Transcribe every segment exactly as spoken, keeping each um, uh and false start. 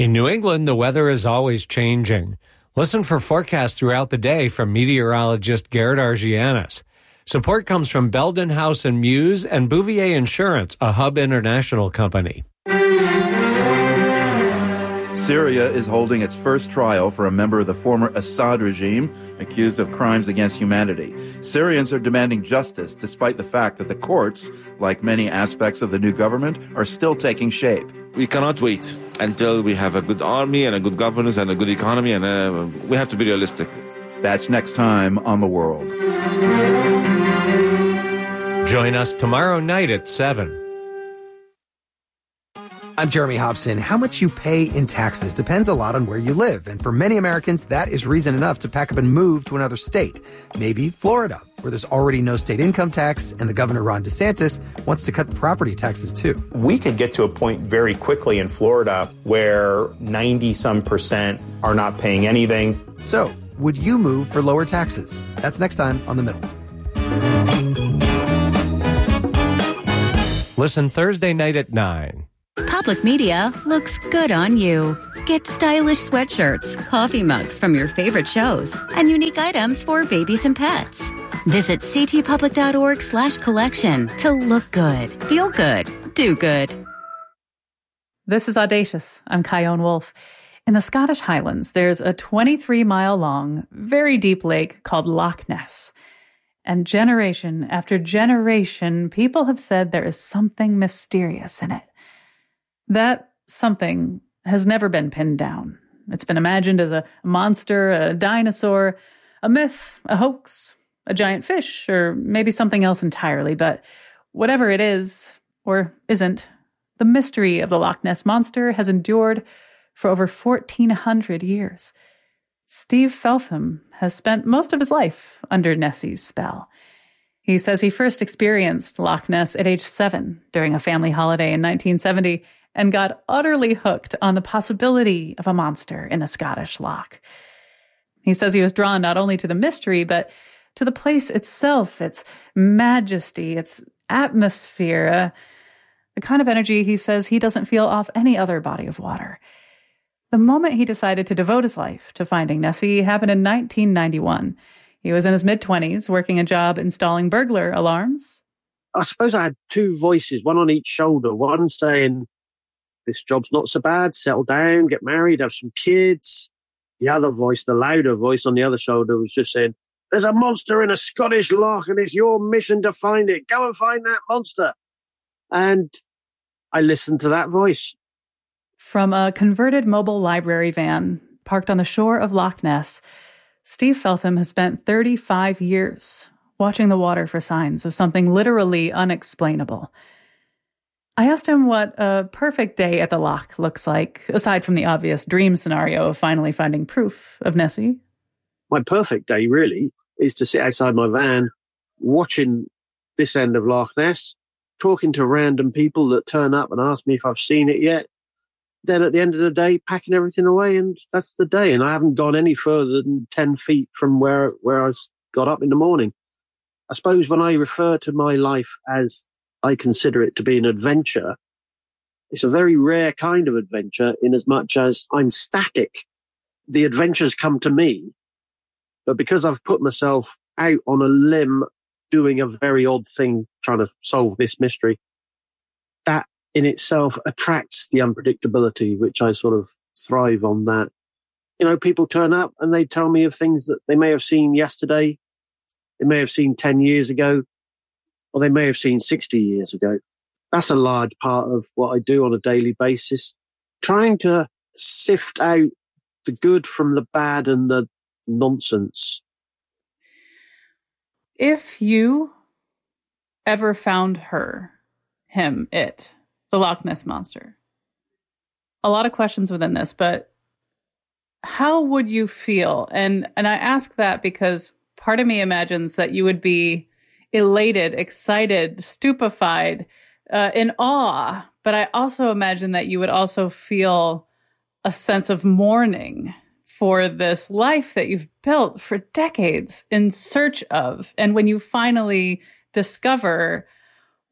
In New England, the weather is always changing. Listen for forecasts throughout the day from meteorologist Garrett Argianis. Support comes from Belden House and Muse and Bouvier Insurance, a Hub International company. Syria is holding its first trial for a member of the former Assad regime accused of crimes against humanity. Syrians are demanding justice despite the fact that the courts, like many aspects of the new government, are still taking shape. We cannot wait until we have a good army and a good governance and a good economy, and uh, we have to be realistic. That's next time on The World. Join us tomorrow night at seven. I'm Jeremy Hobson. How much you pay in taxes depends a lot on where you live. And for many Americans, that is reason enough to pack up and move to another state. Maybe Florida, where there's already no state income tax, and the governor, Ron DeSantis, wants to cut property taxes too. We could get to a point very quickly in Florida where ninety some percent are not paying anything. So, would you move for lower taxes? That's next time on The Middle. Listen Thursday night at nine. Public Media looks good on you. Get stylish sweatshirts, coffee mugs from your favorite shows, and unique items for babies and pets. Visit ctpublic.org slash collection to look good, feel good, do good. This is Audacious. I'm Kyone Wolfe. In the Scottish Highlands, there's a twenty-three mile long, very deep lake called Loch Ness. And generation after generation, people have said there is something mysterious in it. That something has never been pinned down. It's been imagined as a monster, a dinosaur, a myth, a hoax, a giant fish, or maybe something else entirely. But whatever it is, or isn't, the mystery of the Loch Ness Monster has endured for over fourteen hundred years. Steve Feltham has spent most of his life under Nessie's spell. He says he first experienced Loch Ness at age seven during a family holiday in nineteen seventy and got utterly hooked on the possibility of a monster in a Scottish loch. He says he was drawn not only to the mystery, but to the place itself, its majesty, its atmosphere, a, a kind of energy he says he doesn't feel off any other body of water. The moment he decided to devote his life to finding Nessie happened in nineteen ninety-one. He was in his mid-twenties, working a job installing burglar alarms. I suppose I had two voices, one on each shoulder, one saying, this job's not so bad, settle down, get married, have some kids. The other voice, the louder voice on the other shoulder was just saying, there's a monster in a Scottish loch and it's your mission to find it. Go and find that monster. And I listened to that voice. From a converted mobile library van parked on the shore of Loch Ness, Steve Feltham has spent thirty-five years watching the water for signs of something literally unexplainable. I asked him what a perfect day at the loch looks like, aside from the obvious dream scenario of finally finding proof of Nessie. My perfect day, really, is to sit outside my van, watching this end of Loch Ness, talking to random people that turn up and ask me if I've seen it yet. Then at the end of the day, packing everything away, and that's the day. And I haven't gone any further than ten feet from where, where I got up in the morning. I suppose when I refer to my life as I consider it to be an adventure, it's a very rare kind of adventure in as much as I'm static. The adventures come to me, but because I've put myself out on a limb doing a very odd thing, trying to solve this mystery, that in itself attracts the unpredictability, which I sort of thrive on that. You know, people turn up and they tell me of things that they may have seen yesterday, they may have seen ten years ago, or they may have seen sixty years ago. That's a large part of what I do on a daily basis, trying to sift out the good from the bad and the nonsense. If you ever found her, him, it, the Loch Ness Monster, a lot of questions within this, but how would you feel? And and I ask that because part of me imagines that you would be elated, excited, stupefied, uh, in awe. But I also imagine that you would also feel a sense of mourning for this life that you've built for decades in search of. And when you finally discover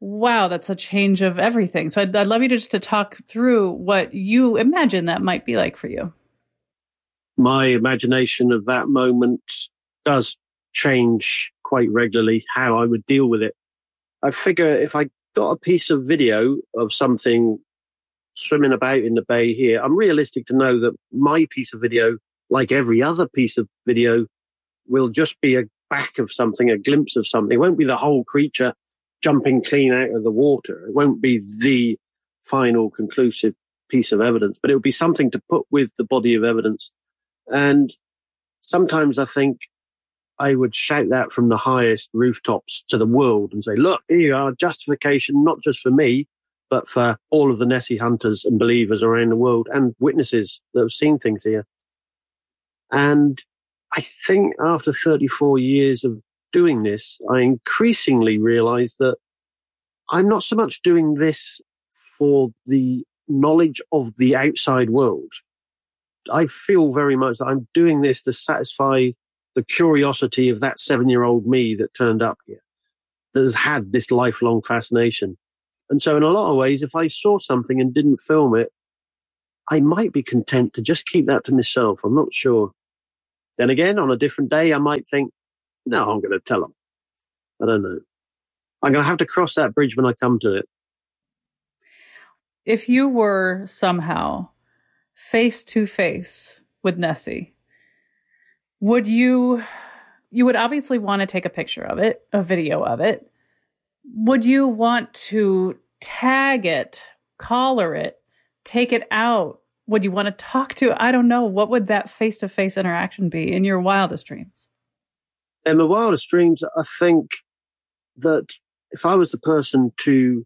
wow, that's a change of everything. So I'd, I'd love you to just to talk through what you imagine that might be like for you. My imagination of that moment does change quite regularly, how I would deal with it. I figure if I got a piece of video of something swimming about in the bay here, I'm realistic to know that my piece of video, like every other piece of video, will just be a back of something, a glimpse of something. It won't be the whole creature jumping clean out of the water. It won't be the final conclusive piece of evidence, but it will be something to put with the body of evidence. And sometimes I think I would shout that from the highest rooftops to the world and say, look, here you are, justification, not just for me, but for all of the Nessie hunters and believers around the world and witnesses that have seen things here. And I think after thirty-four years of doing this, I increasingly realize that I'm not so much doing this for the knowledge of the outside world. I feel very much that I'm doing this to satisfy the curiosity of that seven-year-old me that turned up here, that has had this lifelong fascination. And so in a lot of ways, if I saw something and didn't film it, I might be content to just keep that to myself. I'm not sure. Then again, on a different day, I might think, no, I'm going to tell them. I don't know. I'm going to have to cross that bridge when I come to it. If you were somehow face to face with Nessie, would you, you would obviously want to take a picture of it, a video of it. Would you want to tag it, collar it, take it out? Would you want to talk to? I don't know. What would that face-to-face interaction be in your wildest dreams? In the wildest dreams, I think that if I was the person to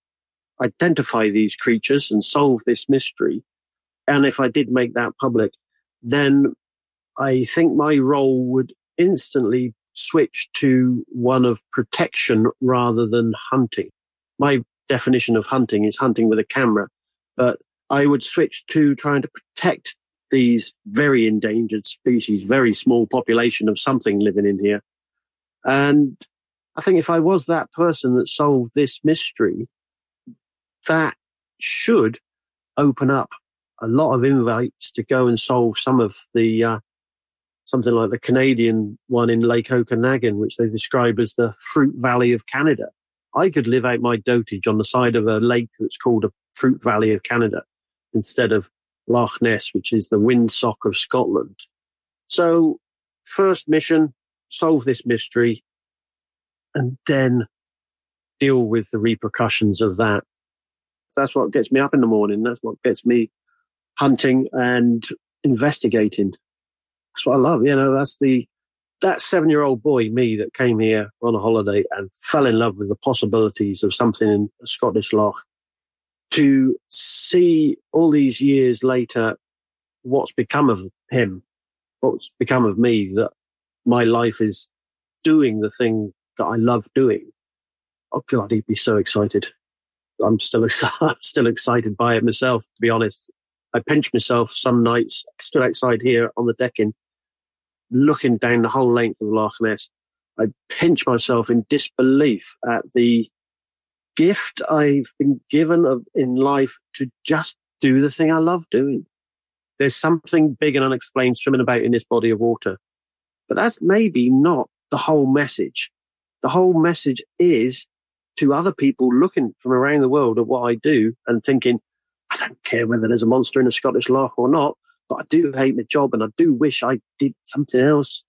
identify these creatures and solve this mystery, and if I did make that public, then I think my role would instantly switch to one of protection rather than hunting. My definition of hunting is hunting with a camera, but I would switch to trying to protect these very endangered species, very small population of something living in here. And I think if I was that person that solved this mystery, that should open up a lot of invites to go and solve some of the, uh, something like the Canadian one in Lake Okanagan, which they describe as the Fruit Valley of Canada. I could live out my dotage on the side of a lake that's called a Fruit Valley of Canada instead of Loch Ness, which is the windsock of Scotland. So first mission, solve this mystery, and then deal with the repercussions of that. So that's what gets me up in the morning. That's what gets me hunting and investigating. That's what I love. You know, that's the, that seven-year-old boy, me, that came here on a holiday and fell in love with the possibilities of something in a Scottish loch. To see all these years later what's become of him, what's become of me, that my life is doing the thing that I love doing. Oh God, he'd be so excited. I'm still, I'm still excited by it myself, to be honest. I pinch myself some nights, stood outside here on the decking, looking down the whole length of Loch Ness. I pinch myself in disbelief at the gift I've been given of in life to just do the thing I love doing. There's something big and unexplained swimming about in this body of water. But that's maybe not the whole message. The whole message is to other people looking from around the world at what I do and thinking, I don't care whether there's a monster in a Scottish loch or not, but I do hate my job and I do wish I did something else.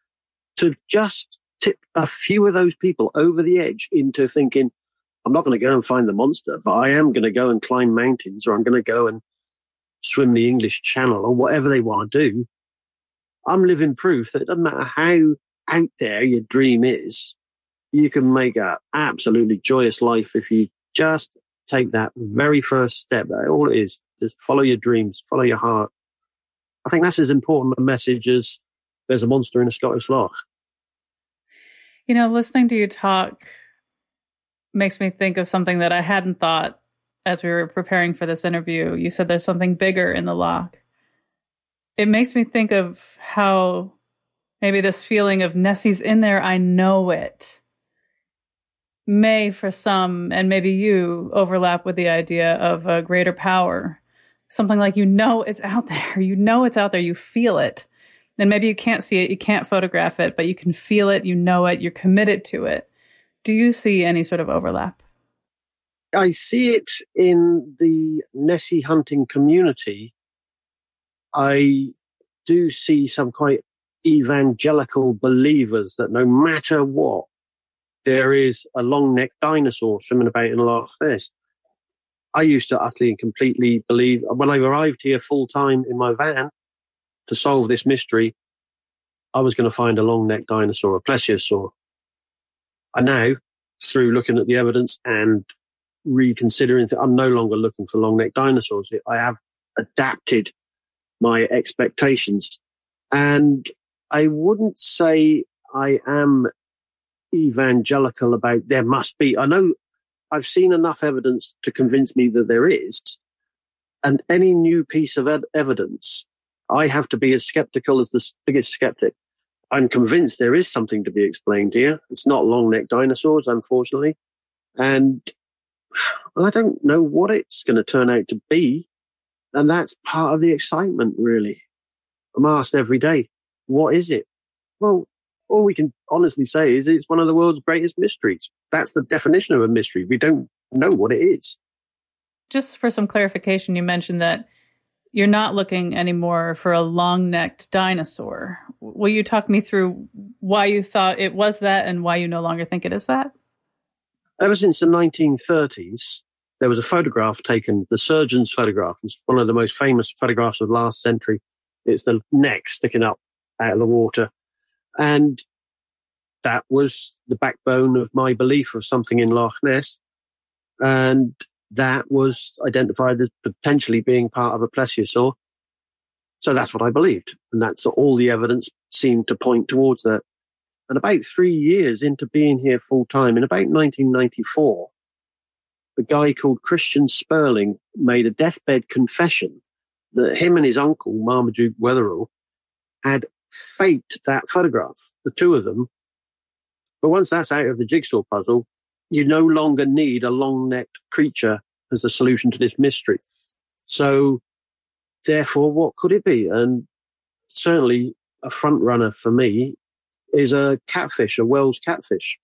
To just tip a few of those people over the edge into thinking, I'm not going to go and find the monster, but I am going to go and climb mountains, or I'm going to go and swim the English Channel, or whatever they want to do. I'm living proof that it doesn't matter how out there your dream is, you can make an absolutely joyous life if you just take that very first step. That's all it is. Just follow your dreams, follow your heart. I think that's as important a message as there's a monster in a Scottish loch. You know, listening to you talk makes me think of something that I hadn't thought as we were preparing for this interview. You said there's something bigger in the loch. It makes me think of how maybe this feeling of Nessie's in there, I know it. may, for some, and maybe you, overlap with the idea of a greater power. Something like, you know, it's out there. You know, it's out there. You feel it. And maybe you can't see it. You can't photograph it, but you can feel it. You know it. You're committed to it. Do you see any sort of overlap? I see it in the Nessie hunting community. I do see some quite evangelical believers that no matter what, there is a long-necked dinosaur swimming about in Loch Ness. I used to utterly and completely believe, when I arrived here full-time in my van to solve this mystery, I was going to find a long-necked dinosaur, a plesiosaur. And now, through looking at the evidence and reconsidering, I'm no longer looking for long-necked dinosaurs. I have adapted my expectations. And I wouldn't say I am evangelical about there must be. I know I've seen enough evidence to convince me that there is. And any new piece of ed- evidence, I have to be as skeptical as the biggest skeptic. I'm convinced there is something to be explained here. It's not long-necked dinosaurs, unfortunately. And I don't know what it's going to turn out to be. And that's part of the excitement, really. I'm asked every day, what is it? Well, all we can honestly say is it's one of the world's greatest mysteries. That's the definition of a mystery. We don't know what it is. Just for some clarification, you mentioned that you're not looking anymore for a long-necked dinosaur. Will you talk me through why you thought it was that and why you no longer think it is that? Ever since the nineteen thirties, there was a photograph taken, the surgeon's photograph. It's one of the most famous photographs of last century. It's the neck sticking up out of the water. And that was the backbone of my belief of something in Loch Ness. And that was identified as potentially being part of a plesiosaur. So that's what I believed. And that's all the evidence seemed to point towards that. And about three years into being here full time, in about nineteen ninety-four, a guy called Christian Sperling made a deathbed confession that him and his uncle, Marmaduke Wetherell, had faked that photograph, the two of them. But once that's out of the jigsaw puzzle, you no longer need a long-necked creature as the solution to this mystery. So, therefore, what could it be? And certainly a front runner for me is a catfish, a Wells catfish.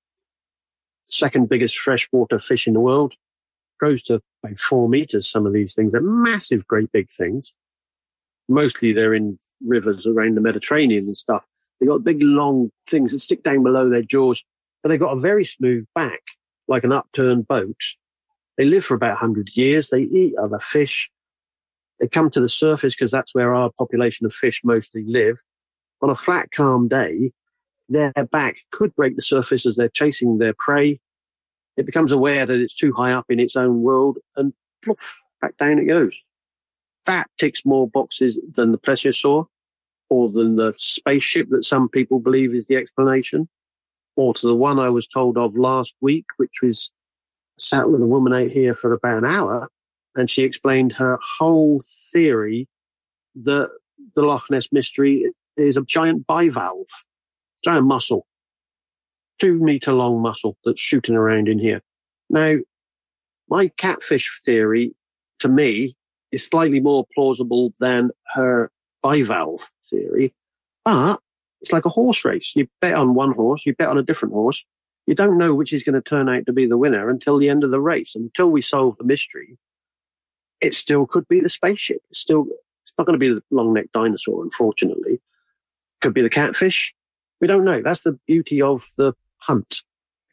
Second biggest freshwater fish in the world. Grows to about four meters, some of these things. They're massive, great big things. Mostly they're in rivers around the Mediterranean and stuff. They've got big, long things that stick down below their jaws, but they've got a very smooth back, like an upturned boat. They live for about one hundred years. They eat other fish. They come to the surface because that's where our population of fish mostly live. On a flat, calm day, their back could break the surface as they're chasing their prey. It becomes aware that it's too high up in its own world and poof, back down it goes. That ticks more boxes than the plesiosaur or than the spaceship that some people believe is the explanation, or to the one I was told of last week, which was sat with a woman out here for about an hour, and she explained her whole theory that the Loch Ness mystery is a giant bivalve, giant mussel, two meter long mussel that's shooting around in here. Now, my catfish theory, to me, is slightly more plausible than her bivalve theory, but it's like a horse race. You bet on one horse, you bet on a different horse. You don't know which is going to turn out to be the winner until the end of the race. Until we solve the mystery, it still could be the spaceship. It's still, it's not going to be the long-necked dinosaur, unfortunately. Could be the catfish. We don't know. That's the beauty of the hunt.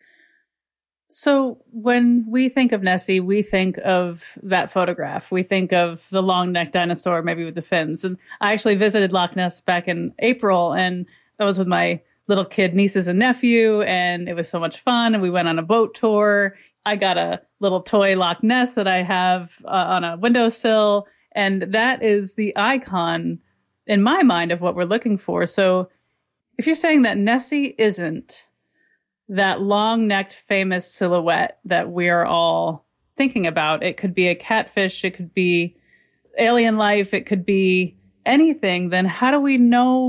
So when we think of Nessie, we think of that photograph. We think of the long-necked dinosaur, maybe with the fins. And I actually visited Loch Ness back in April, and I was with my little kid nieces and nephew, and it was so much fun. And we went on a boat tour. I got a little toy Loch Ness that I have uh, on a windowsill. And that is the icon in my mind of what we're looking for. So if you're saying that Nessie isn't that long-necked famous silhouette that we're all thinking about, it could be a catfish, it could be alien life, it could be anything, then how do we know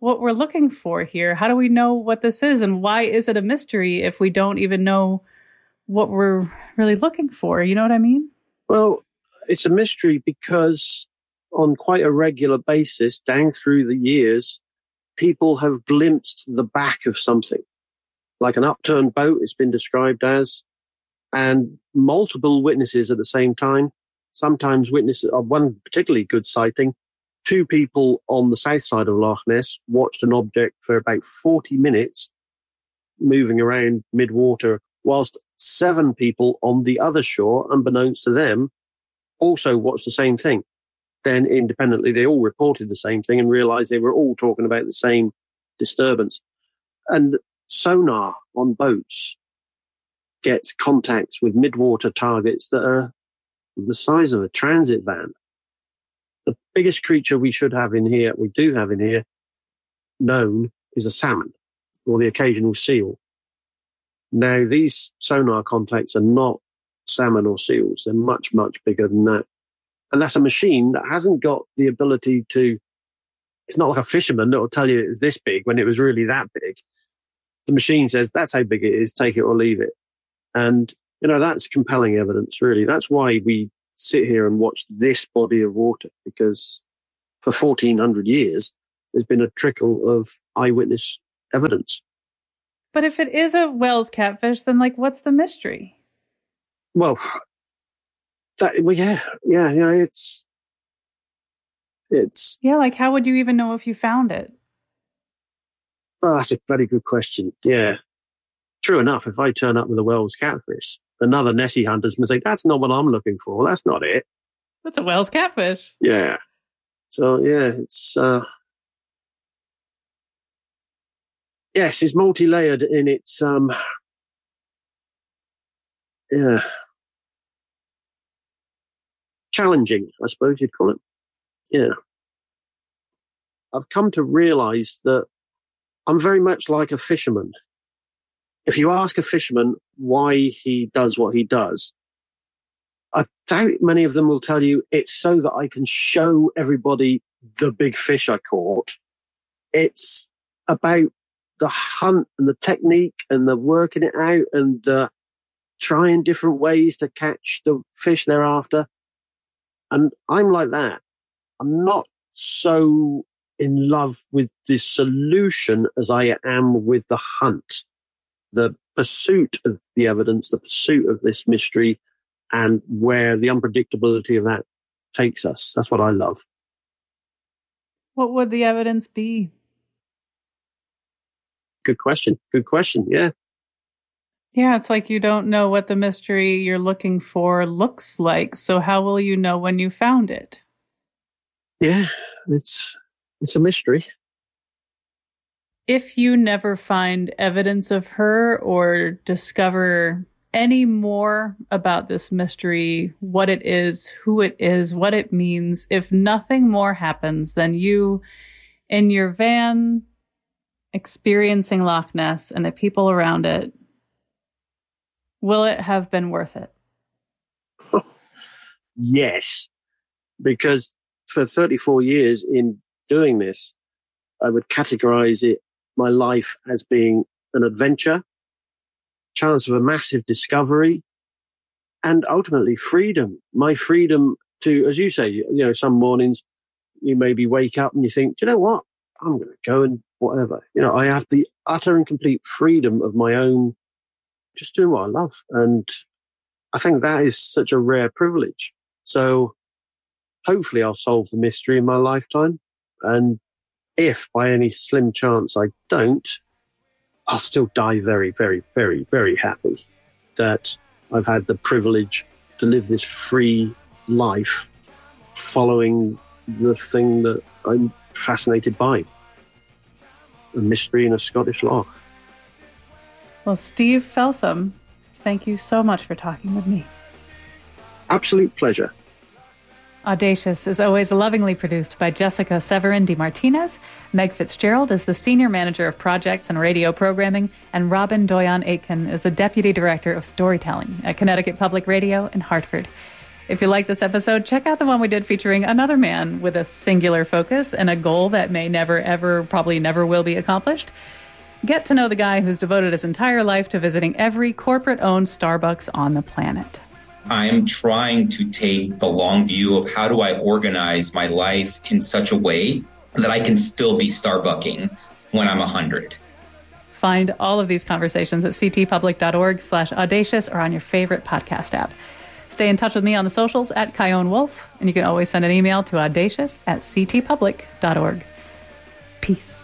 what we're looking for here? How do we know what this is? And why is it a mystery if we don't even know what we're really looking for? You know what I mean? Well, it's a mystery because on quite a regular basis, down through the years, people have glimpsed the back of something, like an upturned boat, it's been described as, and multiple witnesses at the same time. Sometimes witnesses of one particularly good sighting. Two people on the south side of Loch Ness watched an object for about forty minutes moving around mid-water, whilst seven people on the other shore, unbeknownst to them, also watched the same thing. Then independently, they all reported the same thing and realized they were all talking about the same disturbance. And sonar on boats gets contacts with mid-water targets that are the size of a transit van. The biggest creature we should have in here, we do have in here, known, is a salmon or the occasional seal. Now, these sonar contacts are not salmon or seals. They're much, much bigger than that. And that's a machine that hasn't got the ability to, it's not like a fisherman that will tell you it was this big when it was really that big. The machine says, that's how big it is, take it or leave it. And, you know, that's compelling evidence, really. That's why we sit here and watch this body of water, because for fourteen hundred years, there's been a trickle of eyewitness evidence. But if it is a Wells catfish, then, like, what's the mystery? Well, that, well, yeah, yeah, you know, it's, it's... Yeah, like, how would you even know if you found it? Well, that's a very good question, yeah. True enough, if I turn up with a Wells catfish, another Nessie hunter's going to say, that's not what I'm looking for, that's not it. That's a Wells catfish. Yeah. So, yeah, it's... Uh, yes, it's multi-layered in its... Um, yeah... challenging, I suppose you'd call it. Yeah. I've come to realize that I'm very much like a fisherman. If you ask a fisherman why he does what he does, I doubt many of them will tell you it's so that I can show everybody the big fish I caught. It's about the hunt and the technique and the working it out and uh, trying different ways to catch the fish they're after. And I'm like that. I'm not so in love with the solution as I am with the hunt, the pursuit of the evidence, the pursuit of this mystery, and where the unpredictability of that takes us. That's what I love. What would the evidence be? Good question. Good question. Yeah. Yeah, it's like you don't know what the mystery you're looking for looks like. So how will you know when you found it? Yeah, it's it's a mystery. If you never find evidence of her or discover any more about this mystery, what it is, who it is, what it means, if nothing more happens than you in your van experiencing Loch Ness and the people around it, will it have been worth it? Yes, because for thirty-four years in doing this, I would categorize it, my life, as being an adventure, chance of a massive discovery, and ultimately freedom. My freedom to, as you say, you know, some mornings you maybe wake up and you think, do you know what? I'm going to go and whatever. You know, I have the utter and complete freedom of my own, just doing what I love. And I think that is such a rare privilege. So hopefully I'll solve the mystery in my lifetime. And if by any slim chance I don't, I'll still die very, very, very, very happy that I've had the privilege to live this free life following the thing that I'm fascinated by, a mystery in a Scottish loch. Well, Steve Feltham, thank you so much for talking with me. Absolute pleasure. Audacious is always lovingly produced by Jessica Severin de Martinez. Meg Fitzgerald is the Senior Manager of Projects and Radio Programming, and Robin Doyon Aitken is the Deputy Director of Storytelling at Connecticut Public Radio in Hartford. If you like this episode, check out the one we did featuring another man with a singular focus and a goal that may never, ever, probably never will be accomplished. Get to know the guy who's devoted his entire life to visiting every corporate-owned Starbucks on the planet. I'm trying to take the long view of how do I organize my life in such a way that I can still be Starbucking when I'm one hundred. Find all of these conversations at ctpublic.org slash audacious or on your favorite podcast app. Stay in touch with me on the socials at Chion Wolf, and you can always send an email to audacious at ctpublic dot org. Peace.